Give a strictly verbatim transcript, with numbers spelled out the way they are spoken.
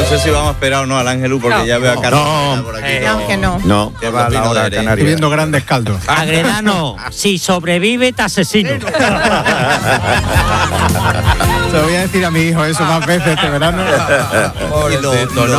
sé si vamos a esperar o no al Ángelus porque No. ya veo a Carlos No. por aquí. Eh, todo- no, que no. No. todo pino de aire. Estoy viendo grandes caldos. Agredano, si sobrevive, te asesino. Se lo voy a decir a mi hijo eso más veces este verano. Y lo- Pobrecito, lo-